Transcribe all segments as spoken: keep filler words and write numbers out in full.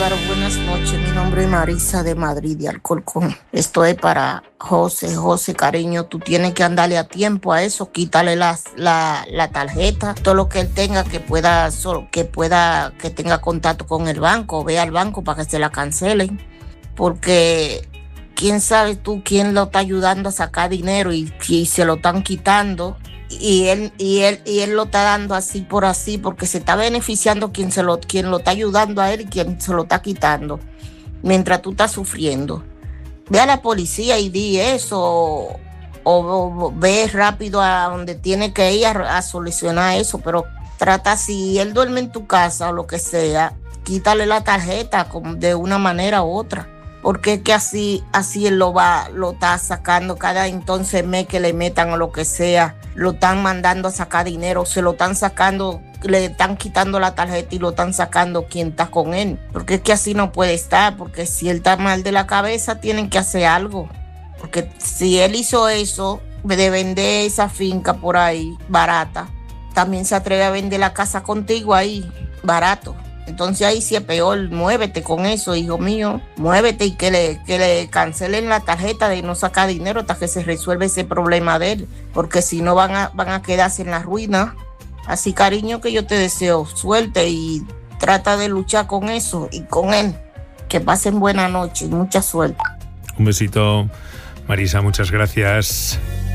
Álvaro, buenas noches. Mi nombre es Marisa de Madrid, de Alcorcón. Esto es para José. José, cariño, tú tienes que andarle a tiempo a eso. Quítale la, la, la tarjeta, todo lo que él tenga que pueda, que pueda, que tenga contacto con el banco. Ve al banco para que se la cancelen. Porque quién sabe tú quién lo está ayudando a sacar dinero y, y se lo están quitando. Y él, y él, y él lo está dando así por así, porque se está beneficiando quien se lo, quien lo está ayudando a él y quien se lo está quitando, mientras tú estás sufriendo. Ve a la policía y di eso, o, o, o ve rápido a donde tiene que ir a, a solucionar eso, pero trata, si él duerme en tu casa o lo que sea, quítale la tarjeta de una manera u otra. Porque es que así, así él lo va, lo está sacando cada entonces mes que le metan o lo que sea, lo están mandando a sacar dinero, se lo están sacando, le están quitando la tarjeta y lo están sacando quien está con él. Porque es que así no puede estar, porque si él está mal de la cabeza, tienen que hacer algo. Porque si él hizo eso, de vender esa finca por ahí, barata, también se atreve a vender la casa contigo ahí, barato. Entonces ahí sí es peor, muévete con eso, hijo mío, muévete y que le, que le cancelen la tarjeta de no sacar dinero hasta que se resuelva ese problema de él, porque si no van a, van a quedarse en la ruina. Así, cariño, que yo te deseo suerte y trata de luchar con eso y con él. Que pasen buena noche y mucha suerte. Un besito, Marisa, muchas gracias.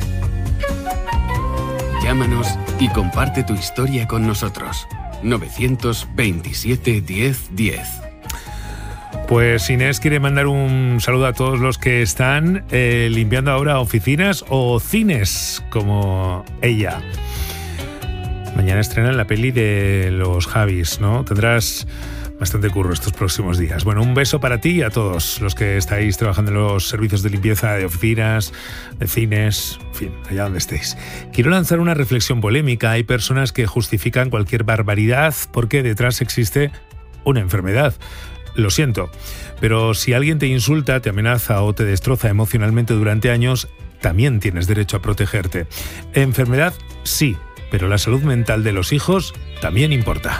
Llámanos y comparte tu historia con nosotros. novecientos veintisiete diez diez. Pues Inés quiere mandar un saludo a todos los que están eh, limpiando ahora oficinas o cines, como ella. Mañana estrenan la peli de los Javis, ¿no? Tendrás bastante curro estos próximos días. Bueno, un beso para ti y a todos los que estáis trabajando en los servicios de limpieza de oficinas, de cines, en fin, allá donde estéis. Quiero lanzar una reflexión polémica. Hay personas que justifican cualquier barbaridad porque detrás existe una enfermedad. Lo siento, pero si alguien te insulta, te amenaza o te destroza emocionalmente durante años, también tienes derecho a protegerte. Enfermedad, sí, pero la salud mental de los hijos también importa.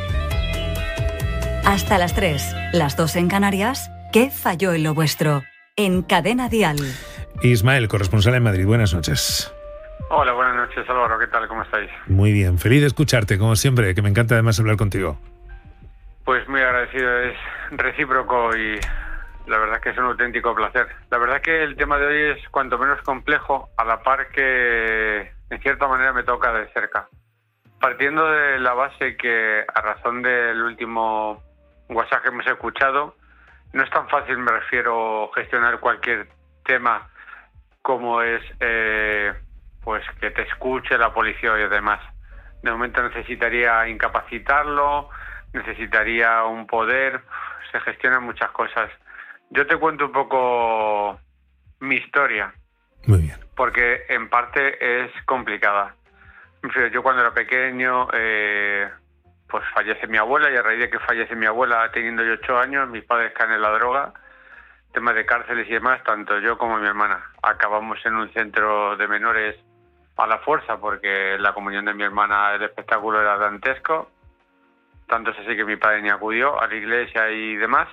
Hasta las tres, las dos en Canarias. ¿Qué falló en lo vuestro? En Cadena Dial. Ismael, corresponsal en Madrid. Buenas noches. Hola, buenas noches, Álvaro. ¿Qué tal? ¿Cómo estáis? Muy bien. Feliz de escucharte, como siempre, que me encanta además hablar contigo. Pues muy agradecido. Es recíproco y la verdad es que es un auténtico placer. La verdad es que el tema de hoy es cuanto menos complejo, a la par que en cierta manera me toca de cerca. Partiendo de la base que, a razón del último WhatsApp que hemos escuchado, no es tan fácil, me refiero, gestionar cualquier tema como es eh, pues que te escuche la policía y demás. De momento necesitaría incapacitarlo, necesitaría un poder, se gestionan muchas cosas. Yo te cuento un poco mi historia. Muy bien. Porque en parte es complicada. Yo cuando era pequeño, eh, pues fallece mi abuela, y a raíz de que fallece mi abuela, teniendo yo ocho años, mis padres caen en la droga, temas de cárceles y demás, tanto yo como mi hermana. Acabamos en un centro de menores a la fuerza, porque la comunión de mi hermana, el espectáculo era dantesco, tanto es así que mi padre ni acudió a la iglesia y demás.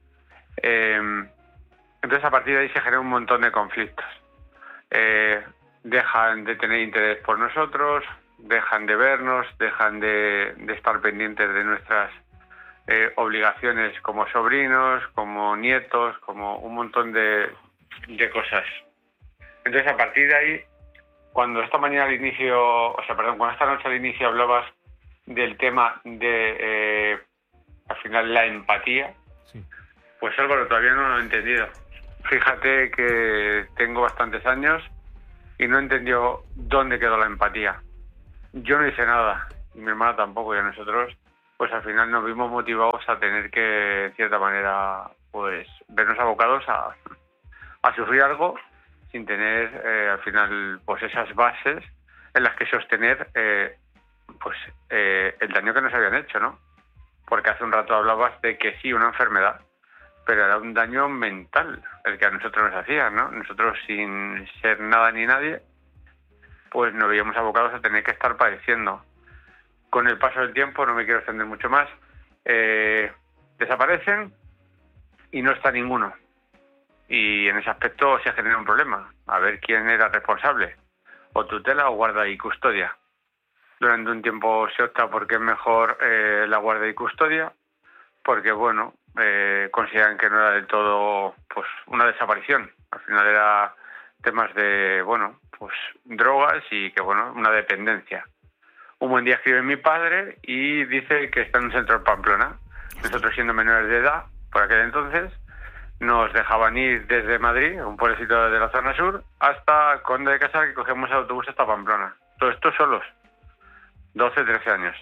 Eh, entonces a partir de ahí se genera un montón de conflictos. Eh, dejan de tener interés por nosotros, dejan de vernos, dejan de, de estar pendientes de nuestras eh, obligaciones como sobrinos, como nietos, como un montón de, de cosas. Entonces, a partir de ahí, cuando esta mañana al inicio, o sea, perdón, cuando esta noche al inicio hablabas del tema de, eh, al final, la empatía, sí. Pues Álvaro, todavía no lo he entendido. Fíjate que tengo bastantes años y no entendió dónde quedó la empatía. Yo no hice nada, y mi hermana tampoco, y a nosotros, pues al final nos vimos motivados a tener que, en cierta manera, pues vernos abocados a, a sufrir algo sin tener, eh, al final, pues esas bases en las que sostener, eh, pues, eh, el daño que nos habían hecho, ¿no? Porque hace un rato hablabas de que sí, una enfermedad, pero era un daño mental el que a nosotros nos hacían, ¿no? Nosotros, sin ser nada ni nadie, pues nos veíamos abocados a tener que estar padeciendo. Con el paso del tiempo, no me quiero extender mucho más, eh, desaparecen, y no está ninguno. Y en ese aspecto se genera un problema, a ver quién era responsable, o tutela o guarda y custodia. Durante un tiempo se opta porque es mejor eh, la guarda y custodia, porque bueno, eh, consideran que no era del todo pues una desaparición. Al final era temas de, bueno, pues drogas y que bueno, una dependencia. Un buen día escribe mi padre y dice que está en un centro de Pamplona. Nosotros, siendo menores de edad, por aquel entonces, nos dejaban ir desde Madrid, un pueblecito de la zona sur, hasta Conde de Casar, que cogemos el autobús hasta Pamplona. Todo esto solos, doce, trece años.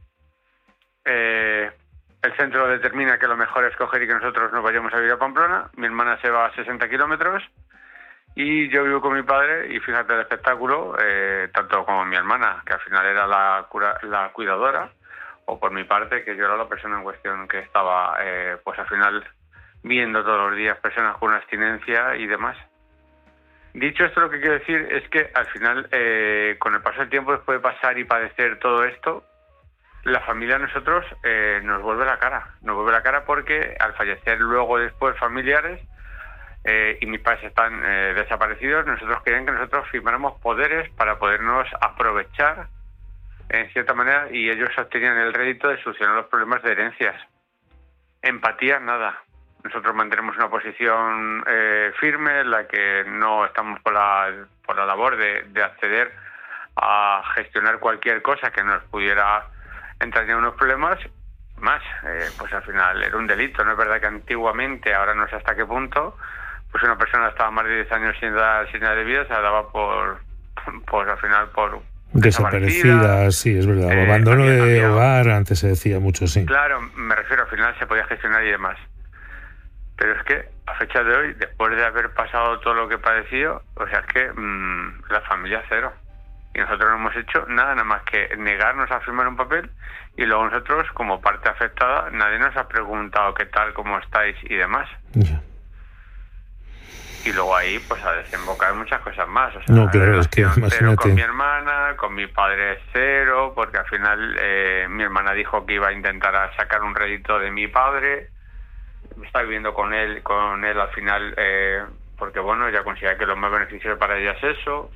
Eh, el centro determina que lo mejor es coger y que nosotros nos vayamos a vivir a Pamplona. Mi hermana se va a sesenta kilómetros y yo vivo con mi padre, y fíjate el espectáculo, eh, tanto como mi hermana, que al final era la, cura, la cuidadora, o por mi parte, que yo era la persona en cuestión que estaba, eh, pues al final, viendo todos los días personas con una abstinencia y demás. Dicho esto, lo que quiero decir es que al final, eh, con el paso del tiempo, después de pasar y padecer todo esto, la familia a nosotros eh, nos vuelve la cara. Nos vuelve la cara porque al fallecer luego después familiares, eh, y mis padres están eh, desaparecidos, nosotros querían que nosotros firmáramos poderes para podernos aprovechar en cierta manera, y ellos obtenían el rédito de solucionar los problemas de herencias. Empatía, nada. Nosotros mantenemos una posición eh, firme en la que no estamos por la, por la labor de, de acceder a gestionar cualquier cosa que nos pudiera entrar en unos problemas. Más, eh, pues al final era un delito. No es verdad que antiguamente, ahora no sé hasta qué punto, pues una persona estaba más de diez años sin dar señal de vida, se la daba por, pues al final por... Desaparecida, sí, es verdad. Eh, Abandono había, de había, hogar, antes se decía mucho, sí. Claro, me refiero, al final se podía gestionar y demás. Pero es que a fecha de hoy, después de haber pasado todo lo que he padecido, o sea, es que mmm, la familia cero. Y nosotros no hemos hecho nada, nada más que negarnos a firmar un papel, y luego nosotros, como parte afectada, nadie nos ha preguntado qué tal, cómo estáis y demás. Yeah. Y luego ahí, pues, a desembocar muchas cosas más. O sea, no, claro, es que imagínate. Cero con mi hermana, con mi padre cero, porque al final eh, mi hermana dijo que iba a intentar sacar un rédito de mi padre. Está viviendo con él, con él al final, eh, porque bueno, ella considera que lo más beneficioso para ella es eso.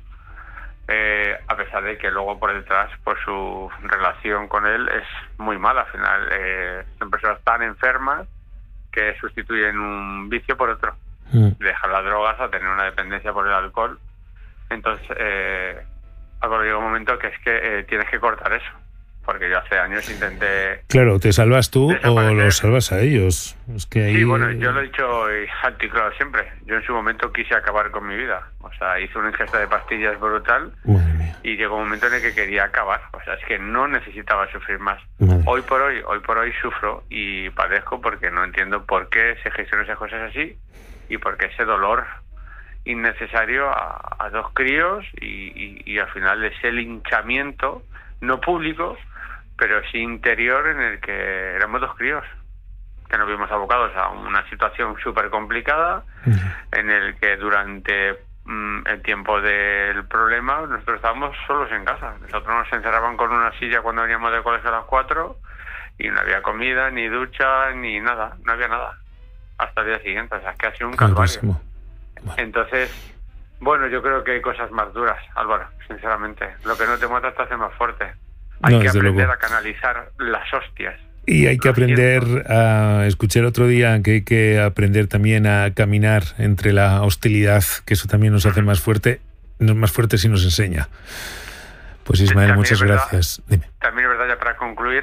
Eh, a pesar de que luego por detrás, pues su relación con él es muy mala. Al final, eh, son personas tan enfermas que sustituyen un vicio por otro. Dejar las drogas a tener una dependencia por el alcohol. Entonces eh, llega un momento que es que eh, tienes que cortar eso, porque yo hace años intenté... Claro, ¿te salvas tú o los salvas a ellos? Es que ahí... Sí, bueno, yo lo he dicho alto y claro siempre. Yo en su momento quise acabar con mi vida. O sea, hice una ingesta de pastillas brutal y llegó un momento en el que quería acabar. O sea, es que no necesitaba sufrir más. Madre. Hoy por hoy, hoy por hoy sufro y padezco porque no entiendo por qué se gestionan esas cosas así. Y porque ese dolor innecesario a, a dos críos y, y, y al final ese linchamiento, no público, pero sí interior, en el que éramos dos críos, que nos vimos abocados a una situación súper complicada, uh-huh. en el que durante mm, el tiempo del problema nosotros estábamos solos en casa. Nosotros nos encerraban con una silla cuando veníamos del colegio a las cuatro y no había comida, ni ducha, ni nada, no había nada. Hasta el día siguiente, o sea, es que ha sido un calvario. Bueno. Entonces, bueno, yo creo que hay cosas más duras, Álvaro, sinceramente. Lo que no te mata te hace más fuerte. Hay no, que aprender luego. a canalizar las hostias. Y hay que aprender a escuchar otro día que hay que aprender también a caminar entre la hostilidad, que eso también nos hace más fuerte, más fuertes y nos enseña. Pues Ismael, también muchas verdad, gracias. Dime. También es verdad, ya para concluir,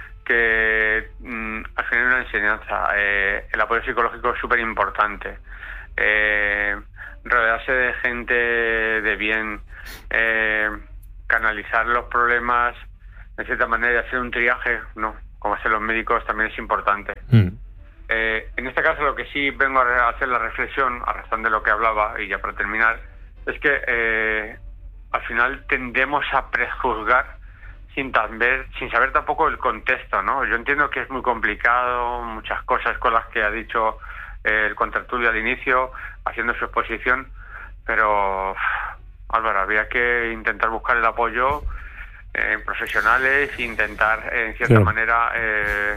que mmm, al final una enseñanza. Eh, el apoyo psicológico es súper importante. Eh, rodearse de gente de bien, eh, canalizar los problemas, de cierta manera, hacer un triaje, no, como hacen los médicos, también es importante. Mm. Eh, en este caso, lo que sí vengo a hacer la reflexión, a razón de lo que hablaba, y ya para terminar, es que eh, al final tendemos a prejuzgar sin saber, sin saber tampoco el contexto, ¿no? Yo entiendo que es muy complicado, muchas cosas con las que ha dicho eh, el contertulio al inicio, haciendo su exposición, pero, Álvaro, había que intentar buscar el apoyo en eh, profesionales, intentar, en cierta claro. manera, eh,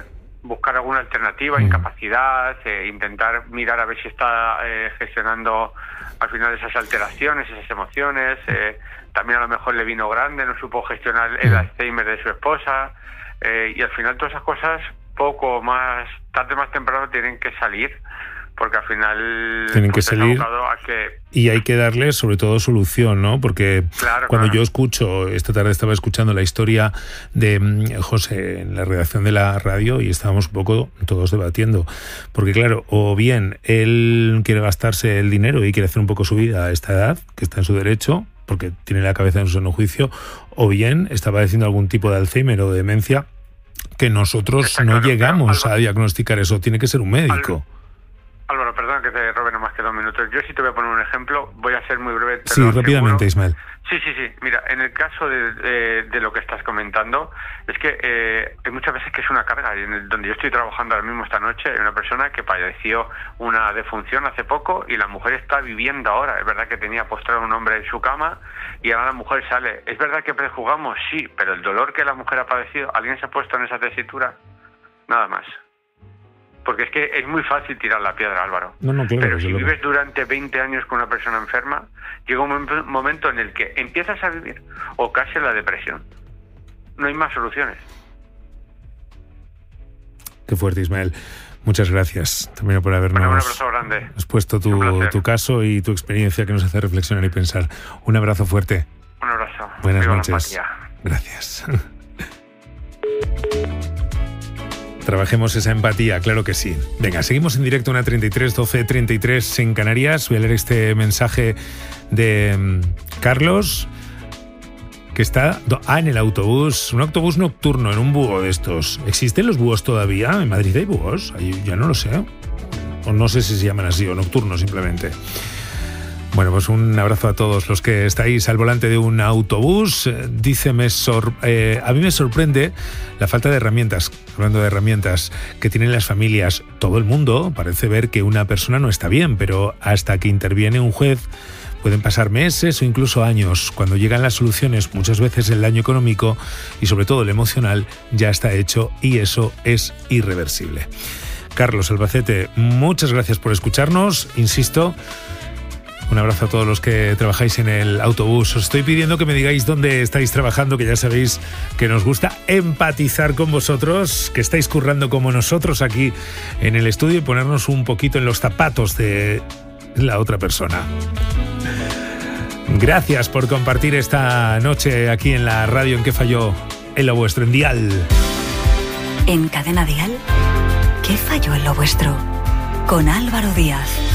buscar alguna alternativa, mm. incapacidad, eh, intentar mirar a ver si está eh, gestionando al final esas alteraciones, esas emociones. Eh, también a lo mejor le vino grande, no supo gestionar el Alzheimer de su esposa, eh, y al final todas esas cosas, poco más, tarde o más temprano, tienen que salir, porque al final tienen que salir a que... y hay que darle sobre todo solución, ¿no? Porque claro, cuando claro. yo escucho, esta tarde estaba escuchando la historia de José en la redacción de la radio y estábamos un poco todos debatiendo, porque claro, o bien él quiere gastarse el dinero y quiere hacer un poco su vida a esta edad, que está en su derecho, porque tiene la cabeza en su seno juicio, o bien está padeciendo algún tipo de Alzheimer o de demencia que nosotros está no claro, llegamos Álvaro, a diagnosticar eso, tiene que ser un médico. Álvaro, perdón que te robe nomás que dos minutos. Yo sí te voy a poner un ejemplo, voy a ser muy breve. Sí, rápidamente, seguro. Ismael. Sí, sí, sí. Mira, en el caso de, de, de lo que estás comentando, es que eh, hay muchas veces que es una carga. En el, donde yo estoy trabajando ahora mismo esta noche, hay una persona que padeció una defunción hace poco y la mujer está viviendo ahora. Es verdad que tenía postrado un hombre en su cama y ahora la mujer sale. ¿Es verdad que prejuzgamos? Sí, pero el dolor que la mujer ha padecido, ¿alguien se ha puesto en esa tesitura? Nada más. Porque es que es muy fácil tirar la piedra, Álvaro. No, no, claro, pero si claro. vives durante veinte años con una persona enferma, llega un momento en el que empiezas a vivir o casi en la depresión. No hay más soluciones. Qué fuerte, Ismael. Muchas gracias también por habernos bueno, un abrazo grande. expuesto tu, tu caso y tu experiencia que nos hace reflexionar y pensar. Un abrazo fuerte. Un abrazo. Buenas Viva noches. Gracias. Trabajemos esa empatía, claro que sí. Venga, seguimos en directo, una treinta y tres, doce, treinta y tres en Canarias. Voy a leer este mensaje de um, Carlos, que está ah, en el autobús, un autobús nocturno, en un búho de estos. ¿Existen los búhos todavía? ¿En Madrid hay búhos? Ahí ya no lo sé. O no sé si se llaman así, o nocturnos simplemente. Bueno, pues un abrazo a todos los que estáis al volante de un autobús. Dice, me sor- eh, a mí me sorprende la falta de herramientas, hablando de herramientas, que tienen las familias. Todo el mundo parece ver que una persona no está bien, pero hasta que interviene un juez pueden pasar meses o incluso años. Cuando llegan las soluciones, muchas veces el daño económico y sobre todo el emocional ya está hecho y eso es irreversible. Carlos Albacete, muchas gracias por escucharnos. Insisto, un abrazo a todos los que trabajáis en el autobús. Os estoy pidiendo que me digáis dónde estáis trabajando, que ya sabéis que nos gusta empatizar con vosotros, que estáis currando como nosotros aquí en el estudio y ponernos un poquito en los zapatos de la otra persona. Gracias por compartir esta noche aquí en la radio en que falló en lo vuestro, en Dial. En Cadena Dial, ¿qué falló en lo vuestro? Con Álvaro Díaz.